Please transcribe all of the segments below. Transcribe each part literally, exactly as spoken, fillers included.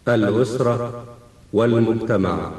الأسرة والمجتمع.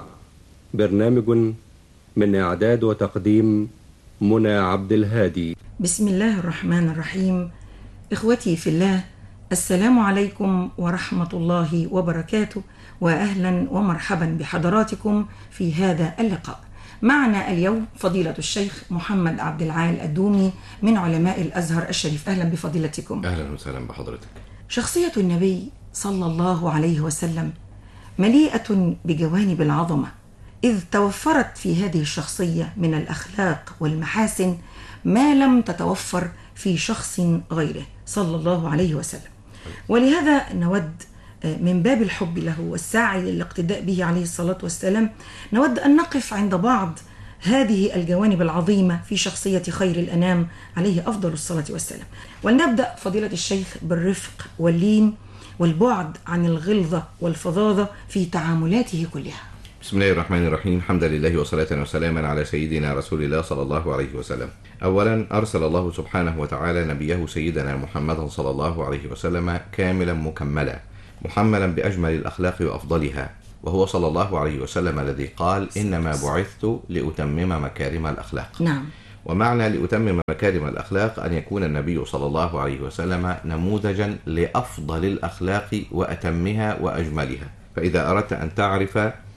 برنامج من إعداد وتقديم منى عبد الهادي. بسم الله الرحمن الرحيم. إخوتي في الله، السلام عليكم ورحمة الله وبركاته، وأهلا ومرحبا بحضراتكم في هذا اللقاء. معنا اليوم فضيلة الشيخ محمد عبد العال الدومي من علماء الأزهر الشريف. أهلا بفضيلتكم. أهلا وسهلا بحضرتك. شخصية النبي صلى الله عليه وسلم مليئة بجوانب العظمة، إذ توفرت في هذه الشخصية من الأخلاق والمحاسن ما لم تتوفر في شخص غيره صلى الله عليه وسلم. ولهذا نود من باب الحب له والسعي للاقتداء به عليه الصلاة والسلام نود أن نقف عند بعض هذه الجوانب العظيمة في شخصية خير الأنام عليه أفضل الصلاة والسلام. ولنبدأ فضيلة الشيخ بالرفق واللين والبعد عن الغلظة والفظاظة في تعاملاته كلها. بسم الله الرحمن الرحيم. حمدا لله وصلاة وسلاما على سيدنا رسول الله صلى الله عليه وسلم. أولا، أرسل الله سبحانه وتعالى نبيه سيدنا محمدا صلى الله عليه وسلم كاملا مكملا محملا بأجمل الأخلاق وأفضلها، وهو صلى الله عليه وسلم الذي قال: إنما بعثت لأتمم مكارم الأخلاق. نعم. ومعنى لأتمم مكارم الأخلاق أن يكون النبي صلى الله عليه وسلم نموذجا لأفضل الأخلاق وأتمها وأجملها. فإذا أردت أن تعرف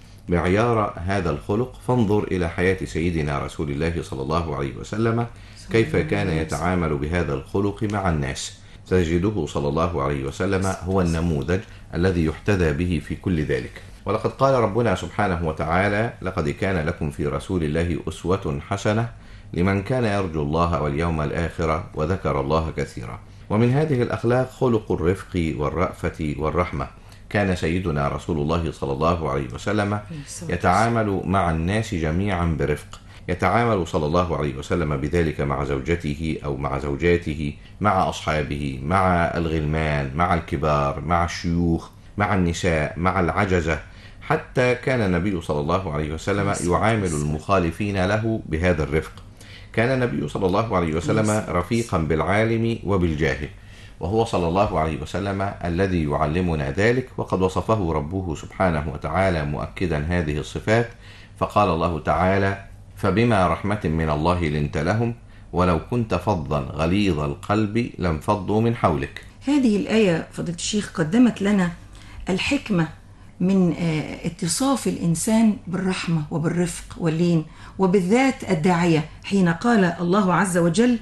معيار هذا الخلق فانظر إلى حياة سيدنا رسول الله صلى الله عليه وسلم، كيف كان يتعامل بهذا الخلق مع الناس. تجده صلى الله عليه وسلم هو النموذج الذي يحتذى به في كل ذلك. ولقد قال ربنا سبحانه وتعالى: لقد كان لكم في رسول الله أسوة حسنة لمن كان يرجو الله واليوم الآخر وذكر الله كثيرا. ومن هذه الأخلاق خلق الرفق والرأفة والرحمة. كان سيدنا رسول الله صلى الله عليه وسلم يتعامل مع الناس جميعا برفق، يتعامل صلى الله عليه وسلم بذلك مع زوجته أو مع زوجاته، مع أصحابه، مع الغلمان، مع الكبار، مع الشيوخ، مع النساء، مع العجزة. حتى كان النبي صلى الله عليه وسلم يعامل المخالفين له بهذا الرفق. كان النبي صلى الله عليه وسلم رفيقا بالعالم وبالجاهل، وهو صلى الله عليه وسلم الذي يعلمنا ذلك. وقد وصفه ربه سبحانه وتعالى مؤكدا هذه الصفات، فقال الله تعالى: فبما رحمة من الله لنت لهم ولو كنت فظا غليظ القلب لانفضوا من حولك. هذه الآية فضيلة الشيخ قدمت لنا الحكمة من اتصاف الإنسان بالرحمة وبالرفق واللين، وبالذات الداعية حين قال الله عز وجل: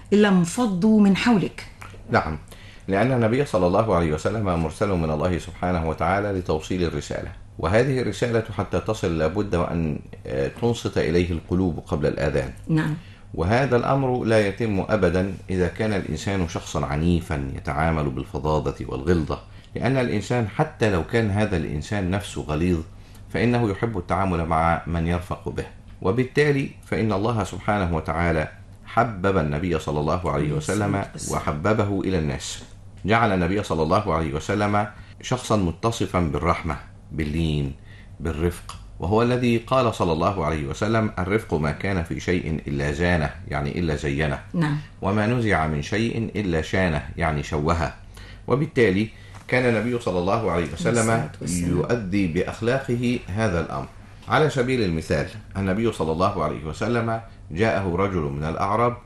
لانفضوا من حولك. نعم، لأن النبي صلى الله عليه وسلم مرسل من الله سبحانه وتعالى لتوصيل الرسالة، وهذه الرسالة حتى تصل لابد وأن تنصت إليه القلوب قبل الآذان. نعم. وهذا الأمر لا يتم أبدا إذا كان الإنسان شخصا عنيفا يتعامل بالفظاظة والغلظة، لأن الإنسان حتى لو كان هذا الإنسان نفسه غليظ فإنه يحب التعامل مع من يرفق به. وبالتالي فإن الله سبحانه وتعالى حبب النبي صلى الله عليه وسلم وحببه إلى الناس. جعل النبي صلى الله عليه وسلم شخصا متصفا بالرحمة، باللين، بالرفق. وهو الذي قال صلى الله عليه وسلم: الرفق ما كان في شيء إلا زانه، يعني إلا زينه. نعم. وما نزع من شيء إلا شانه، يعني شوهه. وبالتالي كان النبي صلى الله عليه وسلم يؤدي بأخلاقه هذا الأمر. على سبيل المثال، النبي صلى الله عليه وسلم جاءه رجل من الأعراب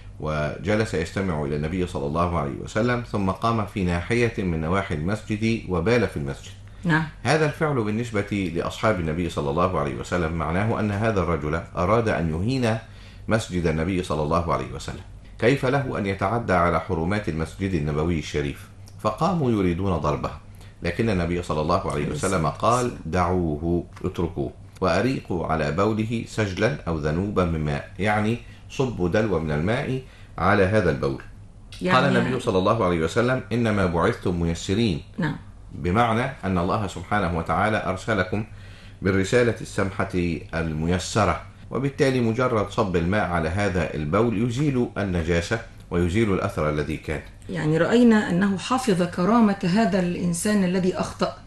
وجلس يستمع إلى النبي صلى الله عليه وسلم، ثم قام في ناحية من نواحي المسجد وبال في المسجد. نعم. هذا الفعل بالنسبة لأصحاب النبي صلى الله عليه وسلم معناه أن هذا الرجل أراد أن يهين مسجد النبي صلى الله عليه وسلم. كيف له أن يتعدى على حرمات المسجد النبوي الشريف؟ فقاموا يريدون ضربه، لكن النبي صلى الله عليه وسلم قال: دعوه، اتركوه، وأريقوا على بوله سجلا أو ذنوبا من ماء، يعني صبوا دلو من الماء على هذا البول. يعني قال النبي صلى الله عليه وسلم: إنما بعثتم ميسرين. نعم. بمعنى أن الله سبحانه وتعالى أرسلكم بالرسالة السمحة الميسرة، وبالتالي مجرد صب الماء على هذا البول يزيل النجاسة ويزيل الأثر الذي كان. يعني رأينا أنه حفظ كرامة هذا الإنسان الذي أخطأ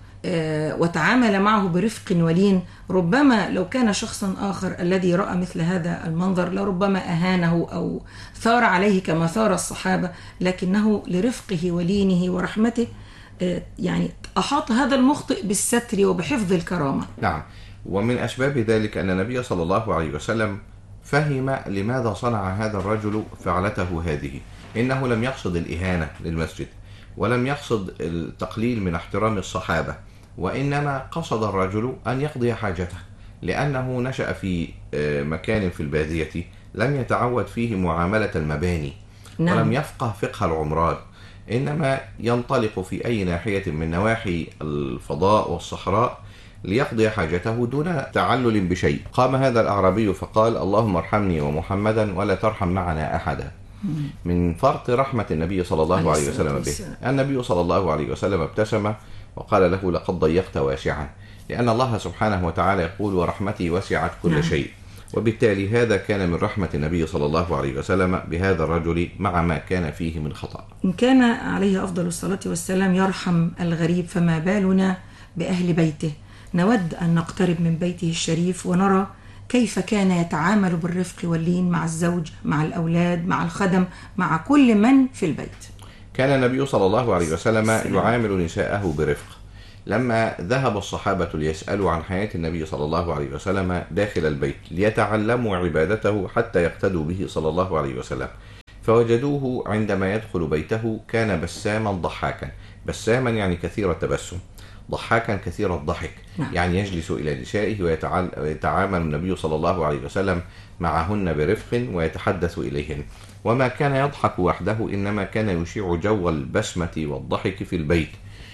وتعامل معه برفق ولين. ربما لو كان شخصا آخر الذي رأى مثل هذا المنظر لربما أهانه أو ثار عليه كما ثار الصحابة، لكنه لرفقه ولينه ورحمته يعني أحاط هذا المخطئ بالستر وبحفظ الكرامة. نعم، ومن أسباب ذلك أن النبي صلى الله عليه وسلم فهم لماذا صنع هذا الرجل فعلته هذه. إنه لم يقصد الإهانة للمسجد، ولم يقصد التقليل من احترام الصحابة، وإنما قصد الرجل أن يقضي حاجته، لأنه نشأ في مكان في البادية لم يتعود فيه معاملة المباني. نعم. ولم يفقه فقه العمران، إنما ينطلق في أي ناحية من نواحي الفضاء والصحراء ليقضي حاجته دون تعلل بشيء. قام هذا الأعرابي فقال: اللهم ارحمني ومحمدا ولا ترحم معنا أحدا. من فرط رحمة النبي صلى الله عليه وسلم به، النبي صلى الله عليه وسلم ابتسم وقال له: لقد ضيقت واسعا، لأن الله سبحانه وتعالى يقول: ورحمتي وسعت كل نعم. شيء. وبالتالي هذا كان من رحمة النبي صلى الله عليه وسلم بهذا الرجل مع ما كان فيه من خطأ. إن كان عليه أفضل الصلاة والسلام يرحم الغريب، فما بالنا بأهل بيته؟ نود أن نقترب من بيته الشريف ونرى كيف كان يتعامل بالرفق واللين مع الزوج، مع الأولاد، مع الخدم، مع كل من في البيت. كان النبي صلى الله عليه وسلم يعامل نساءه برفق. لما ذهب الصحابة ليسألوا عن حياة النبي صلى الله عليه وسلم داخل البيت ليتعلموا عبادته حتى يقتدوا به صلى الله عليه وسلم، فوجدوه عندما يدخل بيته كان بساما ضحاكا. بساما يعني كثير التبسم، ضحاكا كثير الضحك. نعم. يعني يجلس إلى نسائه ويتعامل النبي صلى الله عليه وسلم معهن برفق ويتحدث إليهن، وما كان يضحك وحده، إنما كان يشيع جو البسمة والضحك في البيت.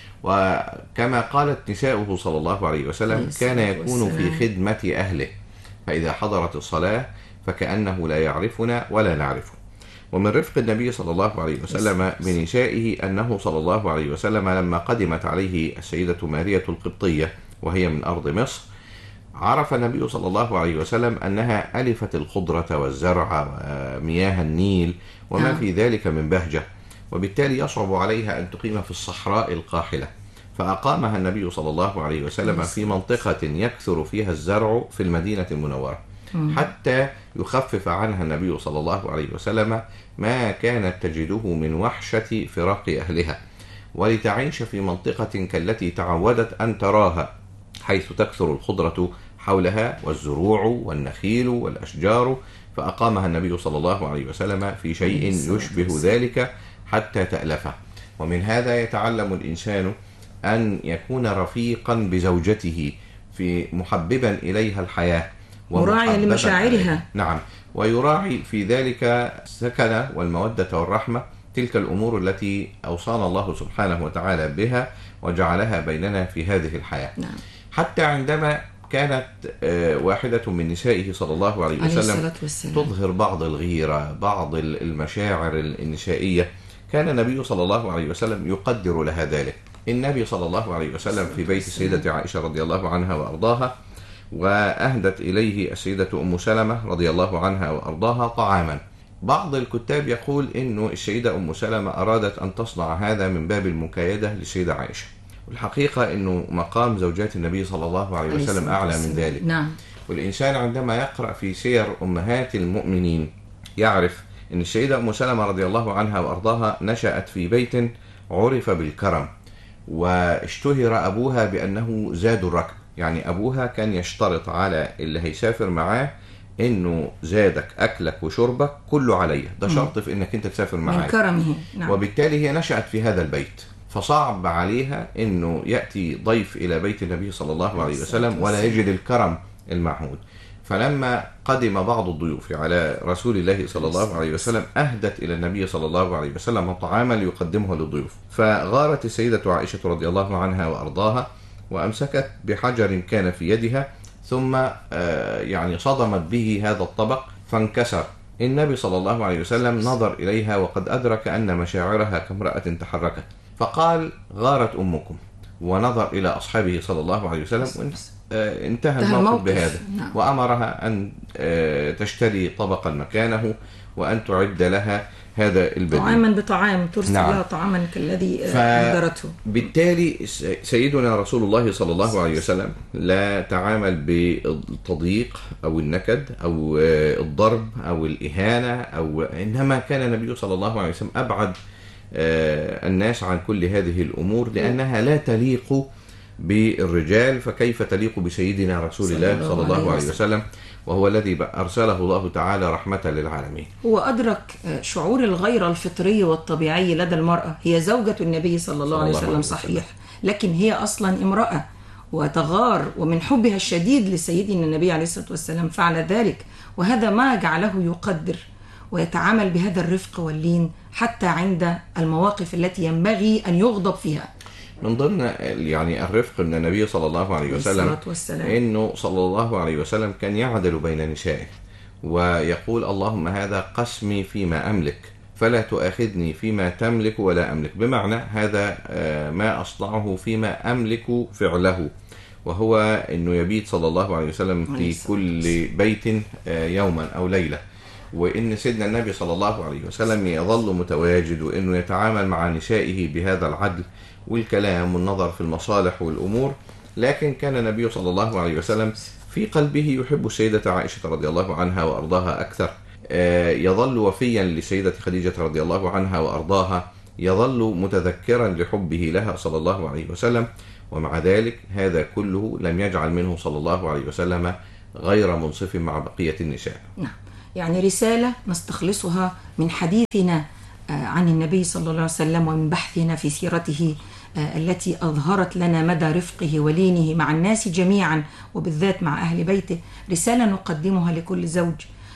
وكما قالت نساؤه صلى الله عليه وسلم: كان يكون في خدمة أهله، فإذا حضرت الصلاة فكأنه لا يعرفنا ولا نعرفه. ومن رفق النبي صلى الله عليه وسلم بنسائه أنه صلى الله عليه وسلم لما قدمت عليه السيدة مارية القبطية وهي من أرض مصر، عرف النبي صلى الله عليه وسلم أنها ألفت الخضرة والزرع ومياه النيل وما في ذلك من بهجة، وبالتالي يصعب عليها أن تقيم في الصحراء القاحلة، فأقامها النبي صلى الله عليه وسلم في منطقة يكثر فيها الزرع في المدينة المنورة، حتى يخفف عنها النبي صلى الله عليه وسلم ما كانت تجده من وحشة فراق أهلها، ولتعيش في منطقة كالتي تعودت أن تراها، حيث تكثر الخضرة حولها والزروع والنخيل والأشجار. فأقامها النبي صلى الله عليه وسلم في شيء يشبه ذلك حتى تألفه. ومن هذا يتعلم الإنسان أن يكون رفيقا بزوجته، في محببا إليها الحياة مراعيا لمشاعرها. نعم، ويراعي في ذلك السكن والمودة والرحمة، تلك الأمور التي أوصانا الله سبحانه وتعالى بها وجعلها بيننا في هذه الحياة. نعم. حتى عندما كانت واحدة من نسائه صلى الله عليه وسلم تظهر بعض الغيرة، بعض المشاعر النسائية، كان النبي صلى الله عليه وسلم يقدر لها ذلك. النبي صلى الله عليه وسلم في بيت السيدة عائشة رضي الله عنها وأرضاها، وأهدت إليه السيدة أم سلمة رضي الله عنها وأرضاها طعاما. بعض الكتاب يقول إنه السيدة أم سلمة أرادت أن تصنع هذا من باب المكايدة للسيدة عائشة، والحقيقة إنه مقام زوجات النبي صلى الله عليه وسلم أعلى من ذلك. نعم. والإنسان عندما يقرأ في سير أمهات المؤمنين يعرف أن السيدة أم سلمة رضي الله عنها وأرضاها نشأت في بيت عرف بالكرم، واشتهر أبوها بأنه زاد الركب، يعني أبوها كان يشترط على اللي هيسافر معاه إنه زادك أكلك وشربك كله عليه، ده شرط في إنك أنت تسافر معاه من كرمه. نعم. وبالتالي هي نشأت في هذا البيت، فصعب عليها إنه يأتي ضيف إلى بيت النبي صلى الله عليه وسلم ولا يجد الكرم المعهود. فلما قدم بعض الضيوف على رسول الله صلى الله عليه وسلم أهدت إلى النبي صلى الله عليه وسلم طعاما ليقدمه للضيوف، فغارت السيدة عائشة رضي الله عنها وأرضاها وأمسكت بحجر كان في يدها، ثم يعني صدمت به هذا الطبق فانكسر. النبي صلى الله عليه وسلم نظر إليها وقد أدرك أن مشاعرها كامرأة تحركت، فقال: غارت أمكم، ونظر إلى أصحابه صلى الله عليه وسلم انتهى الموقف بهذا. نعم. وأمرها أن تشتري طبقا مكانه وأن تعد لها هذا البديل طعاما بطعام، ترسل نعم. لها طعاما كالذي قدرته. بالتالي سيدنا رسول الله صلى الله عليه وسلم لا تعامل بالتضييق أو النكد أو الضرب أو الإهانة، أو إنما كان النبي صلى الله عليه وسلم أبعد الناس عن كل هذه الأمور، لأنها لا تليق بالرجال، فكيف تليق بسيدنا رسول الله صلى الله عليه وسلم، وهو الذي أرسله الله تعالى رحمة للعالمين. هو أدرك شعور الغيرة الفطري والطبيعي لدى المرأة، هي زوجة النبي صلى الله عليه وسلم صحيح، لكن هي أصلا امرأة وتغار، ومن حبها الشديد لسيدنا النبي عليه الصلاة والسلام فعل ذلك، وهذا ما جعله يقدر ويتعامل بهذا الرفق واللين حتى عند المواقف التي ينبغي أن يغضب فيها. من ضمن يعني الرفق من النبي صلى الله عليه وسلم إنه صلى الله عليه وسلم كان يعدل بين نسائه ويقول: اللهم هذا قسمي فيما أملك فلا تؤاخذني فيما تملك ولا أملك، بمعنى هذا ما أصنعه فيما أملك فعله، وهو أنه يبيت صلى الله عليه وسلم في كل بيت يوما أو ليلة، وإن سيدنا النبي صلى الله عليه وسلم يظل متواجد، وإنه يتعامل مع نسائه بهذا العدل والكلام والنظر في المصالح والأمور. لكن كان النبي صلى الله عليه وسلم في قلبه يحب السيدة عائشة رضي الله عنها وأرضاها أكثر، يظل وفيا لسيدة خديجة رضي الله عنها وأرضاها، يظل متذكرا لحبه لها صلى الله عليه وسلم، ومع ذلك هذا كله لم يجعل منه صلى الله عليه وسلم غير منصف مع بقية النساء. نعم، يعني رسالة نستخلصها من حديثنا عن النبي صلى الله عليه وسلم ومن بحثنا في سيرته التي أظهرت لنا مدى رفقه ولينه مع الناس جميعا وبالذات مع أهل بيته. رسالة نقدمها لكل زوج،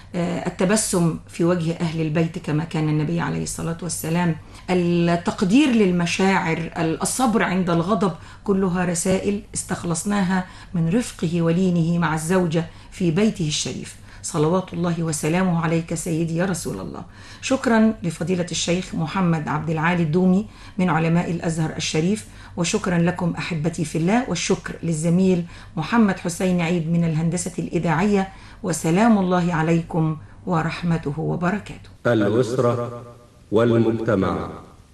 التبسم في وجه أهل البيت كما كان النبي عليه الصلاة والسلام، التقدير للمشاعر، الصبر عند الغضب، كلها رسائل استخلصناها من رفقه ولينه مع الزوجة في بيته الشريف. صلوات الله وسلامه عليك سيدي يا رسول الله. شكرا لفضيلة الشيخ محمد عبد العالي الدومي من علماء الأزهر الشريف، وشكرا لكم أحبتي في الله، والشكر للزميل محمد حسين عيد من الهندسة الإذاعية، وسلام الله عليكم ورحمته وبركاته. الأسرة والمجتمع،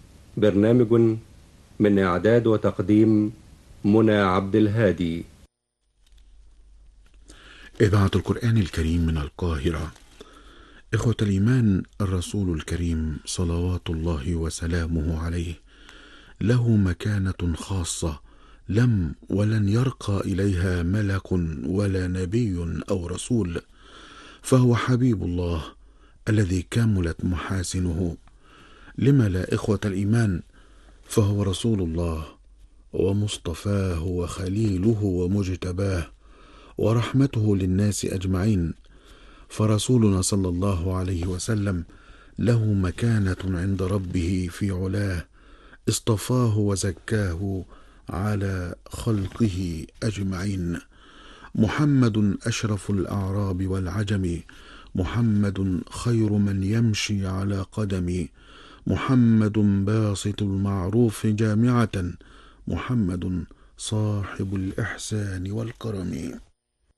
برنامج من إعداد وتقديم منى عبد الهادي. إذاعة القرآن الكريم من القاهرة. إخوة الإيمان، الرسول الكريم صلوات الله وسلامه عليه له مكانة خاصة لم ولن يرقى إليها ملك ولا نبي أو رسول، فهو حبيب الله الذي كملت محاسنه. لم لا إخوة الإيمان؟ فهو رسول الله ومصطفاه وخليله ومجتباه ورحمته للناس أجمعين، فرسولنا صلى الله عليه وسلم له مكانة عند ربه في علاه، اصطفاه وزكاه على خلقه أجمعين. محمد أشرف الأعراب والعجم، محمد خير من يمشي على قدم، محمد باسط المعروف جامعة، محمد صاحب الإحسان والكرم.